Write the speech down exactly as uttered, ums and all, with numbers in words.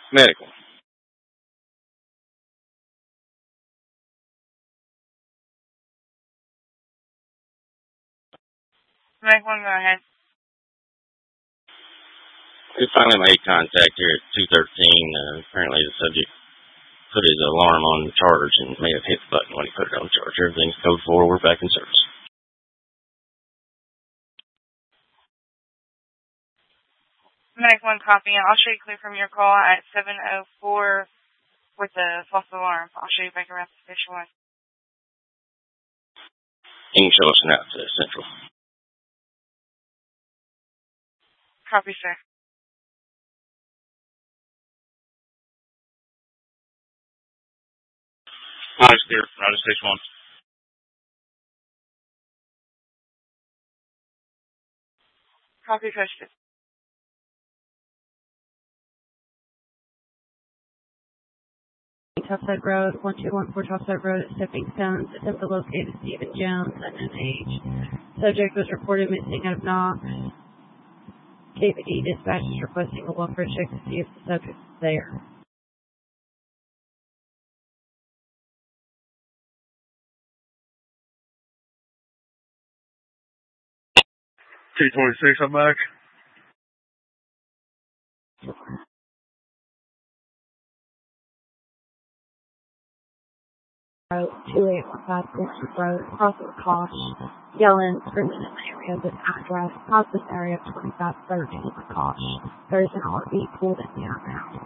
Medical. Make one, go ahead. We finally made contact here at two thirteen. Uh, apparently the subject put his alarm on charge and may have hit the button when he put it on charge. Everything's code four. We're back in service. Make one copy, and I'll show you clear from your call at seven oh four with the false alarm. I'll show you back around to station one. You can show us now to Central. Copy, sir. Roger, clear. Roger, station one. Copy, posted. Topside Road, one two one four Topside Road at Stepping Stones. Attempt to locate Stephen Jones, unknown age. Subject was reported missing out of Knox. K V D dispatch is requesting a welfare check to see if the subject is there. T twenty-six, I'm back. Road, two eight one five District Road, crossing Kosh, yelling, screaming in the area of this address, past this area of twenty-five thirteen Kosh. There is an R V pulled in the outbound.